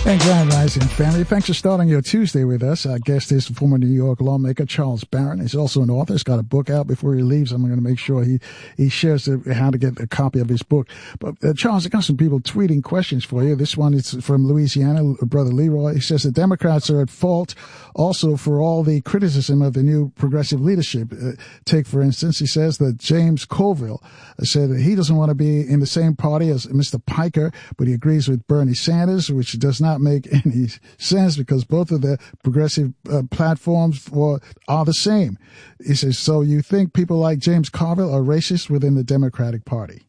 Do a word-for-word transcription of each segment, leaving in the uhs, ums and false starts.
And Grand Rising family, thanks for starting your Tuesday with us. Our guest is former New York lawmaker Charles Barron. He's also an author. He's got a book out. Before he leaves, I'm going to make sure he, he shares the, how to get a copy of his book. But uh, Charles, I got some people tweeting questions for you. This one is from Louisiana, Brother Leroy. He says the Democrats are at fault also for all the criticism of the new progressive leadership. Uh, take, for instance, he says that James Colville said that he doesn't want to be in the same party as Mister Piker, but he agrees with Bernie Sanders, which does not make any sense because both of the progressive uh, platforms for, are the same. He says, so you think people like James Carville are racist within the Democratic Party?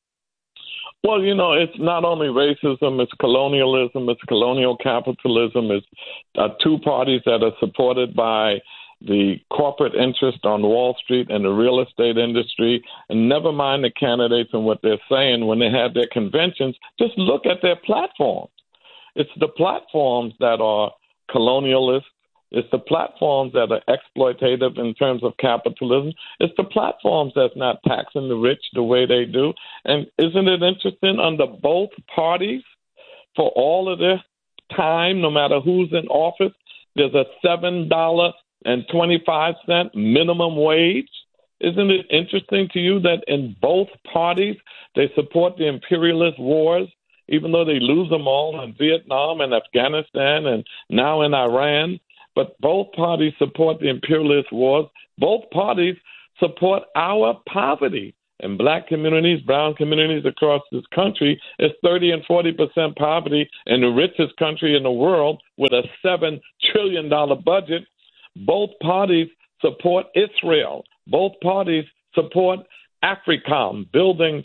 Well, you know, it's not only racism, it's colonialism, it's colonial capitalism, it's uh, two parties that are supported by the corporate interest on Wall Street and the real estate industry, and never mind the candidates and what they're saying when they have their conventions. Just look at their platforms. It's the platforms that are colonialist. It's the platforms that are exploitative in terms of capitalism. It's the platforms that's not taxing the rich the way they do. And isn't it interesting under both parties for all of this time, no matter who's in office, there's a seven dollars and twenty-five cents minimum wage? Isn't it interesting to you that in both parties they support the imperialist wars, even though they lose them all in Vietnam and Afghanistan and now in Iran? But both parties support the imperialist wars. Both parties support our poverty. In black communities, brown communities across this country, it's thirty and forty percent poverty in the richest country in the world with a seven trillion dollars budget. Both parties support Israel. Both parties support AFRICOM, building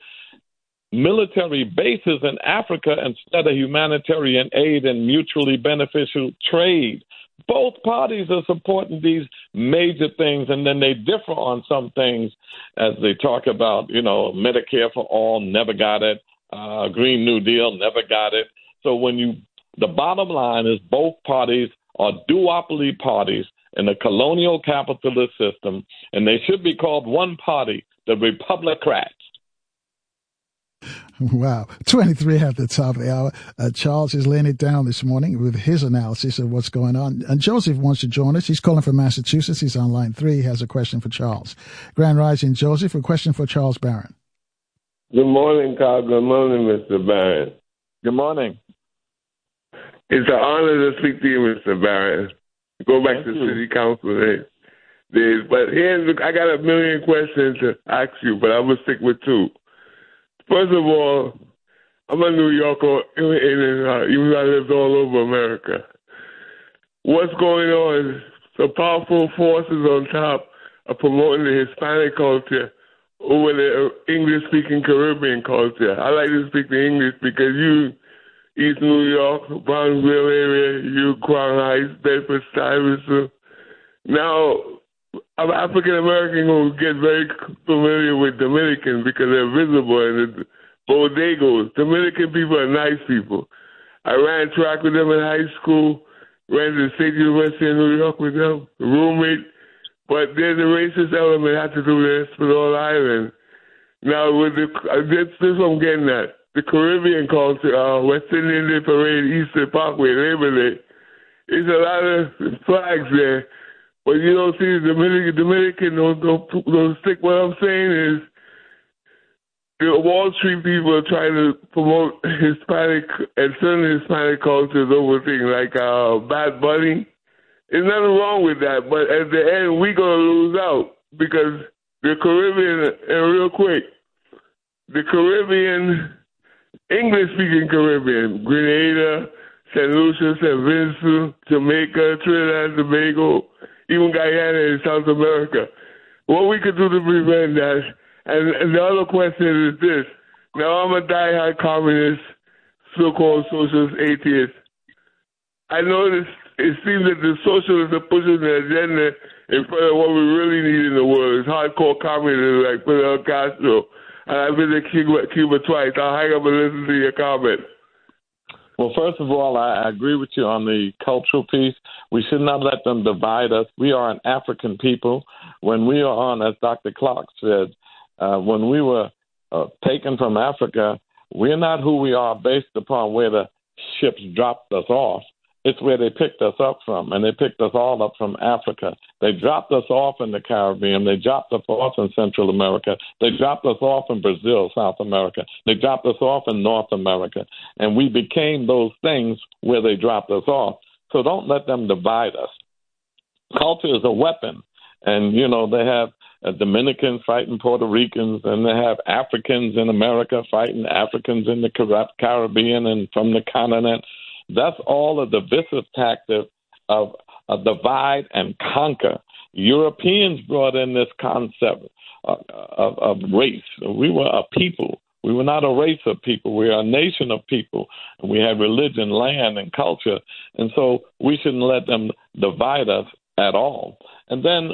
military bases in Africa instead of humanitarian aid and mutually beneficial trade. Both parties are supporting these major things, and then they differ on some things as they talk about, you know, Medicare for all, never got it, uh, Green New Deal, never got it. So when you, the bottom line is both parties are duopoly parties in a colonial capitalist system, and they should be called one party, the Republicrats. Wow. twenty-three at the top of the hour. Uh, Charles is laying it down this morning with his analysis of what's going on. And Joseph wants to join us. He's calling from Massachusetts. He's on line three. He has a question for Charles. Grand Rising, Joseph, a question for Charles Barron. Good morning, Carl. Good morning, Mister Barron. Good morning. It's an honor to speak to you, Mister Barron. Go back Thank to you. City Council days. days. But here's, I got a million questions to ask you, but I'm going to stick with two. First of all, I'm a New Yorker, even though I lived all over America. What's going on? The powerful forces on top are promoting the Hispanic culture over the English-speaking Caribbean culture. I like to speak the English because you, East New York, Brownsville area, you, Crown Heights, Bedford Stuyvesant. Now, I'm African American who get very familiar with Dominicans because they're visible in the bodegos. Dominican people are nice people. I ran track with them in high school, ran to the State University of New York with them, roommate. But there's a racist element that has to do with Espanola Island. Now, with the, uh, this, this is what I'm getting at. The Caribbean culture, uh, West Indian Day Parade, Easter Parkway, Labor Day, there's a lot of flags there. But you don't see the Dominican, Dominican don't, don't, don't stick. What I'm saying is the Wall Street people are trying to promote Hispanic and certain Hispanic cultures over things like uh, Bad Bunny. There's nothing wrong with that, but at the end, we're going to lose out because the Caribbean, and real quick, the Caribbean, English-speaking Caribbean, Grenada, Saint Lucia, Saint Vincent, Jamaica, Trinidad and Tobago, even Guyana in South America. What we could do to prevent that, and, and the other question is this. Now, I'm a diehard communist, so-called socialist atheist. I noticed it seems that the socialists are pushing the agenda in front of what we really need in the world. It's hardcore communism like Fidel Castro. And I've been to Cuba, Cuba twice. I'll hang up and listen to your comment. Well, first of all, I agree with you on the cultural piece. We should not let them divide us. We are an African people. When we are on, as Doctor Clark said, uh, when we were uh, taken from Africa, we're not who we are based upon where the ships dropped us off. It's where they picked us up from, and they picked us all up from Africa. They dropped us off in the Caribbean. They dropped us off in Central America. They dropped us off in Brazil, South America. They dropped us off in North America, and we became those things where they dropped us off. So don't let them divide us. Culture is a weapon, and, you know, they have uh, Dominicans fighting Puerto Ricans, and they have Africans in America fighting Africans in the Car- Caribbean and from the continent. That's all a divisive tactic of a divide and conquer. Europeans brought in this concept of, of, of race. We were a people. We were not a race of people. We are a nation of people. And we have religion, land, and culture. And so we shouldn't let them divide us at all. And then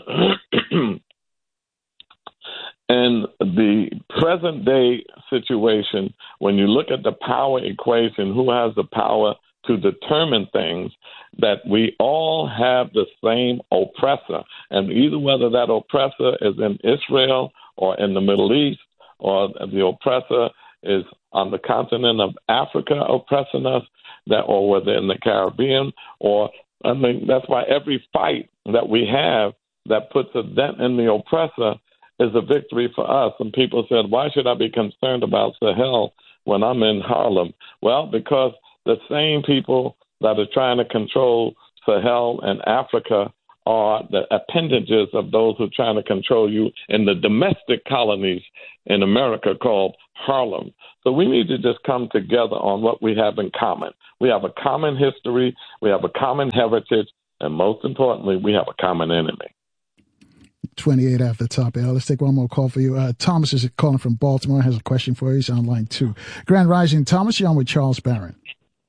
in the present day situation, when you look at the power equation, who has the power to determine things, that we all have the same oppressor. And either whether that oppressor is in Israel or in the Middle East, or the oppressor is on the continent of Africa oppressing us, that, or whether in the Caribbean, or I mean, that's why every fight that we have that puts a dent in the oppressor is a victory for us. And people said, why should I be concerned about Sahel when I'm in Harlem? Well, because the same people that are trying to control Sahel and Africa are the appendages of those who are trying to control you in the domestic colonies in America called Harlem. So we need to just come together on what we have in common. We have a common history, we have a common heritage, and most importantly, we have a common enemy. twenty-eight after the top. Yeah, let's take one more call for you. Uh, Thomas is calling from Baltimore, has a question for you. He's on line two. Grand Rising, Thomas, you're on with Charles Barron.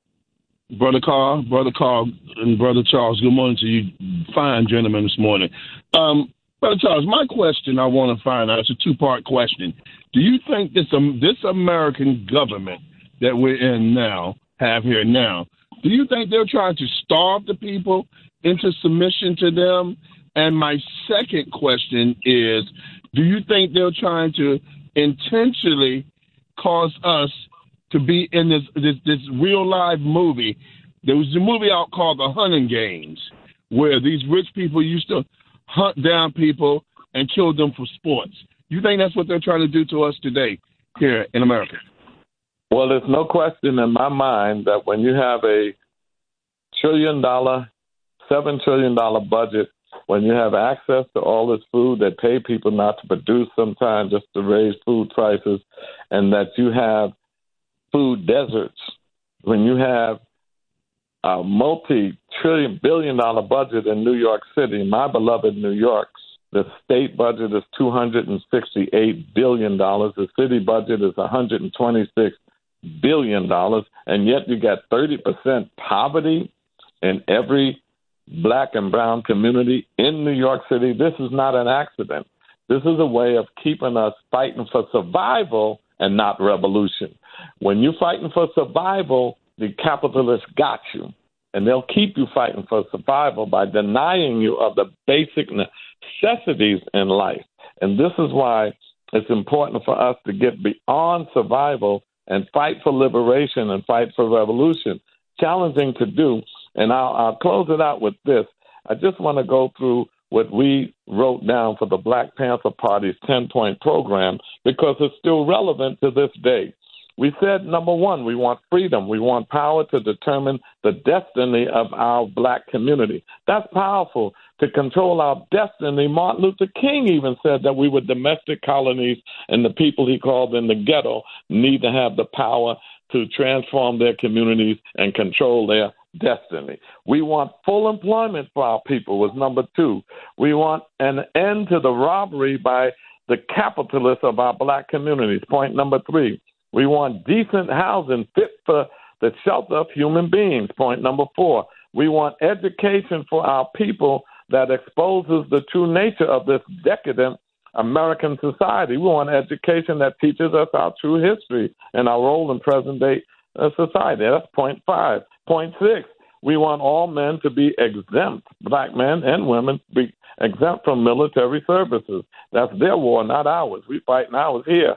Brother Carl, Brother Carl, and Brother Charles, good morning to you fine gentlemen this morning. Um, Brother Charles, my question I want to find out, it's a two-part question. Do you think this, um, this American government that we're in now, have here now, do you think they're trying to starve the people into submission to them? And my second question is, do you think they're trying to intentionally cause us to be in this, this this real live movie? There was a movie out called The Hunting Games, where these rich people used to hunt down people and kill them for sports. You think that's what they're trying to do to us today here in America? Well, there's no question in my mind that when you have a trillion dollar, seven trillion dollar budget, when you have access to all this food that pay people not to produce sometimes just to raise food prices, and that you have food deserts, when you have a multi-trillion, billion-dollar budget in New York City, my beloved New York, the state budget is two hundred sixty-eight billion dollars. The city budget is one hundred twenty-six billion dollars, and yet you got thirty percent poverty in every black and brown community in New York City. This is not an accident. This is a way of keeping us fighting for survival and not revolution. When you're fighting for survival, the capitalists got you, and they'll keep you fighting for survival by denying you of the basic necessities in life. And this is why it's important for us to get beyond survival and fight for liberation and fight for revolution. Challenging to do, and I'll, I'll close it out with this. I just want to go through what we wrote down for the Black Panther Party's ten-point program, because it's still relevant to this day. We said, number one, we want freedom. We want power to determine the destiny of our black community. That's powerful, to control our destiny. Martin Luther King even said that we were domestic colonies, and the people he called in the ghetto need to have the power to transform their communities and control their destiny. We want full employment for our people, was number two. We want an end to the robbery by the capitalists of our black communities, point number three. We want decent housing fit for the shelter of human beings, point number four. We want education for our people that exposes the true nature of this decadent American society. We want education that teaches us our true history and our role in present-day uh, society. That's point five. Point six, we want all men to be exempt, black men and women, to be exempt from military services. That's their war, not ours. We fight ours here.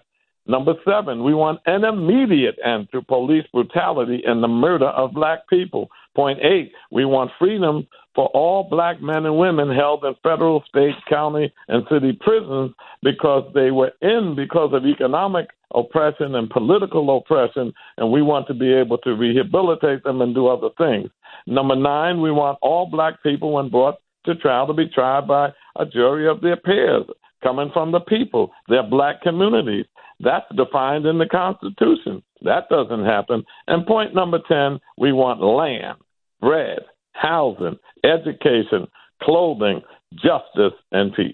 Number seven, we want an immediate end to police brutality and the murder of black people. Point eight, we want freedom for all black men and women held in federal, state, county, and city prisons because they were in because of economic oppression and political oppression, and we want to be able to rehabilitate them and do other things. Number nine, we want all black people, when brought to trial, to be tried by a jury of their peers, coming from the people, their black communities. That's defined in the Constitution. That doesn't happen. And point number ten, we want land, bread, housing, education, clothing, justice, and peace.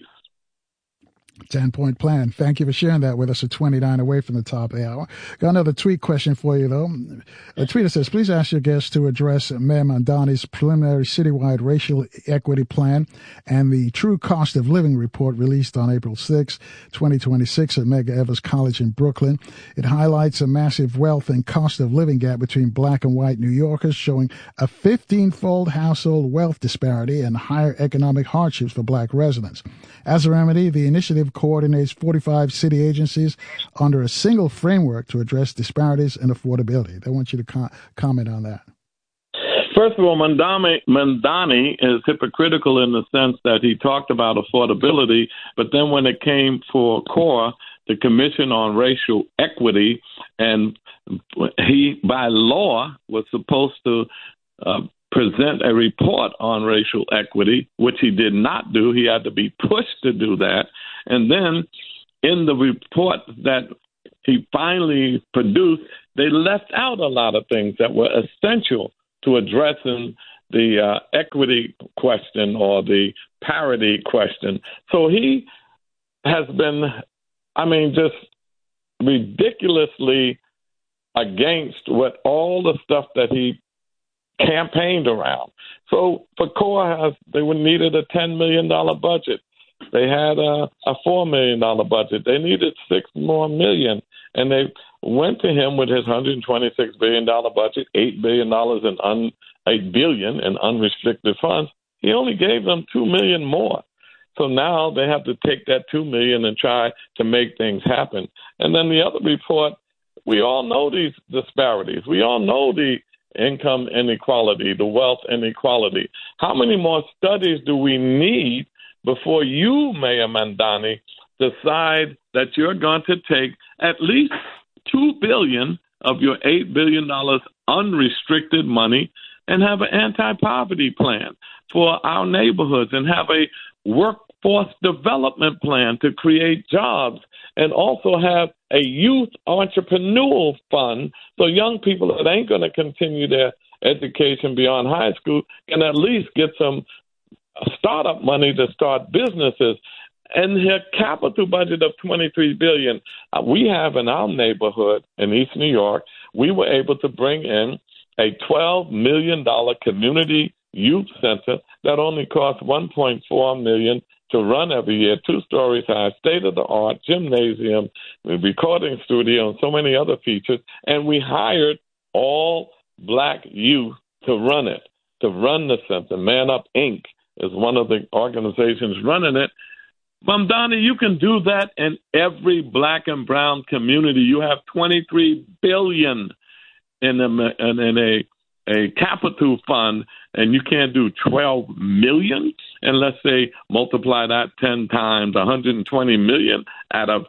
ten-point plan. Thank you for sharing that with us at twenty-nine away from the top of the hour. Got another tweet question for you, though. A tweeter says, please ask your guests to address Mayor Mamdani's preliminary citywide racial equity plan and the true cost of living report released on April sixth, twenty twenty-six at Medgar Evers College in Brooklyn. It highlights a massive wealth and cost of living gap between black and white New Yorkers, showing a fifteen-fold household wealth disparity and higher economic hardships for black residents. As a remedy, the initiative coordinates forty-five city agencies under a single framework to address disparities and affordability. I want you to co- comment on that. First of all, Mamdani, Mamdani is hypocritical in the sense that he talked about affordability, but then when it came for CORE, the Commission on Racial Equity, and he, by law, was supposed to uh, present a report on racial equity, which he did not do. He had to be pushed to do that. And then in the report that he finally produced, they left out a lot of things that were essential to addressing the uh, equity question or the parity question. So he has been, I mean, just ridiculously against what all the stuff that he campaigned around. So for CORE, they would needed a ten million dollars budget. They had a, a four million dollars budget. They needed six more million, and they went to him with his one hundred twenty-six billion dollars budget, eight billion dollars in un, eight billion in unrestricted funds. He only gave them two million more. So now they have to take that two million and try to make things happen. And then the other report, we all know these disparities. We all know the income inequality, the wealth inequality. How many more studies do we need before you, Mayor Mamdani, decide that you're going to take at least two billion dollars of your eight billion dollars unrestricted money and have an anti-poverty plan for our neighborhoods and have a workforce development plan to create jobs, and also have a youth entrepreneurial fund so young people that ain't going to continue their education beyond high school can at least get some startup money to start businesses. And their capital budget of twenty-three billion dollars, uh, we have in our neighborhood in East New York, we were able to bring in a twelve million dollars community youth center that only costs one point four million dollars to run every year, two stories high, state-of-the-art gymnasium, recording studio, and so many other features. And we hired all black youth to run it, to run the center. Man Up Incorporated is one of the organizations running it. Mamdani, you can do that in every black and brown community. You have twenty-three billion dollars in a, in a a capital fund, and you can't do twelve million dollars, and let's say multiply that ten times, one hundred twenty million dollars out of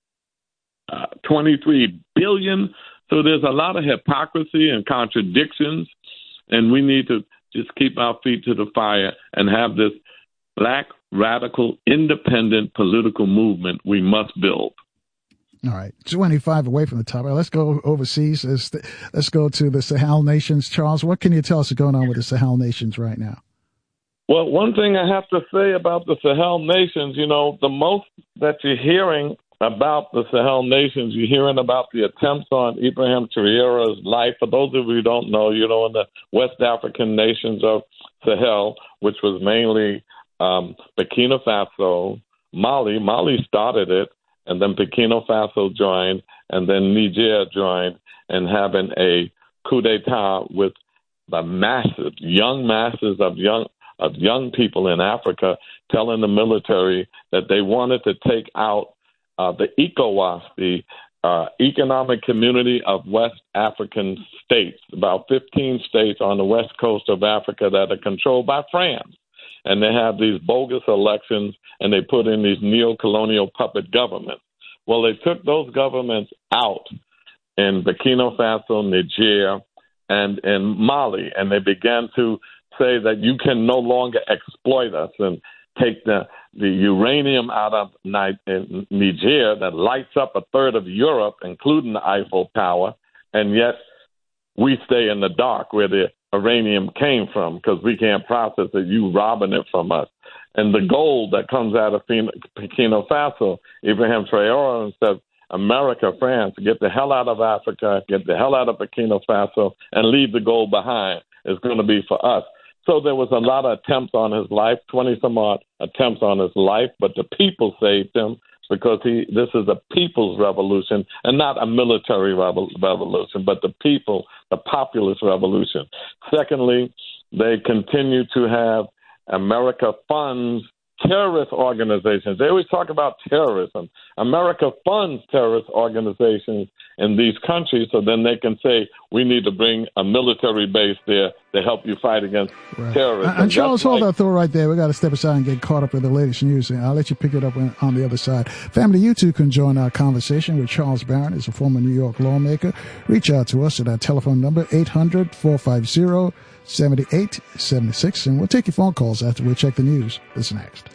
uh, twenty-three billion dollars. So there's a lot of hypocrisy and contradictions, and we need to just keep our feet to the fire and have this black, radical, independent political movement we must build. All right, twenty-five away from the top. Right, let's go overseas. Let's, let's go to the Sahel nations. Charles, what can you tell us is going on with the Sahel nations right now? Well, one thing I have to say about the Sahel nations, you know, the most that you're hearing about the Sahel nations, you're hearing about the attempts on Ibrahim Traore's life. For those of you who don't know, you know, in the West African nations of Sahel, which was mainly um, Burkina Faso, Mali. Mali started it, and then Burkina Faso joined, and then Niger joined, and having a coup d'etat with the massive, young masses of young of young people in Africa telling the military that they wanted to take out uh, the ECOWAS, the uh, economic community of West African states, about fifteen states on the west coast of Africa that are controlled by France. And they have these bogus elections, and they put in these neo-colonial puppet governments. Well, they took those governments out in Burkina Faso, Niger, and in Mali, and they began to say that you can no longer exploit us and take the, the uranium out of Niger that lights up a third of Europe, including the Eiffel Tower, and yet we stay in the dark where the uranium came from because we can't process it. You robbing it from us. And the gold that comes out of Burkina Faso, Ibrahim Traoré said, America, France, get the hell out of Africa, get the hell out of Burkina Faso, and leave the gold behind. It's going to be for us. So there was a lot of attempts on his life, twenty-some-odd attempts on his life, but the people saved him because he. This is a people's revolution and not a military revo- revolution, but the people, the populist revolution. Secondly, they continue to have America funds terrorist organizations. They always talk about terrorism. America funds terrorist organizations in these countries, so then they can say, we need to bring a military base there to help you fight against right. terrorism. And, and Charles, That's hold like, that thought right there. We got to step aside and get caught up with the latest news, and I'll let you pick it up on the other side. Family, you too can join our conversation with Charles Barron. He's a former New York lawmaker. Reach out to us at our telephone number, eight hundred, four five zero, seven eight seven six, and we'll take your phone calls after we check the news. This next.